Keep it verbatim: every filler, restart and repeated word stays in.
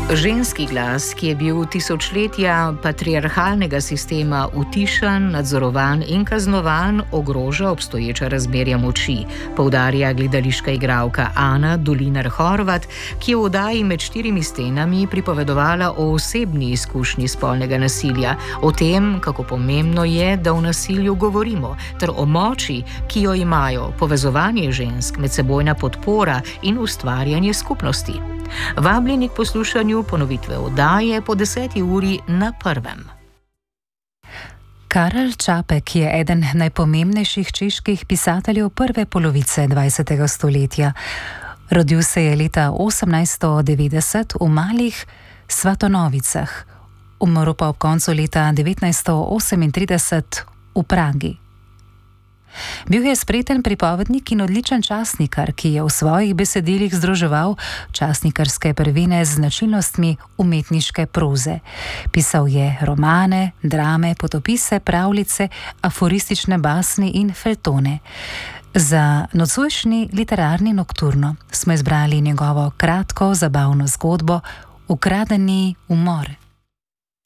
Ženski glas, ki je bil tisočletja patriarhalnega sistema utišan, nadzorovan in kaznovan, ogroža obstoječa razmerja moči, poudarja gledališka igralka Ana Dolinar-Horvat, ki je v oddaji Med štirimi stenami pripovedovala o osebni izkušnji spolnega nasilja, o tem, kako pomembno je, da o nasilju govorimo, ter o moči, ki jo imajo povezovanje žensk, medsebojna podpora in ustvarjanje skupnosti. Vabljeni k poslušanju ponovitve oddaje po deseti uri na Prvem. Karel Čapek je eden najpomembnejših čeških pisateljev prve polovice dvajsetega stoletja. Rodil se je leta osemnajststo devetdeset v malih Svatonovicah, umrl pa ob koncu leta devetnajststo osemintrideset v Pragi. Bil je spreten pripovednik in odličen časnikar, ki je v svojih besedilih združeval časnikarske prvine z značilnostmi umetniške proze. Pisal je romane, drame, potopise, pravljice, aforistične basni in feljtone. Za nocojšnji literarni nokturno smo izbrali njegovo kratko, zabavno zgodbo Ukradeni umor.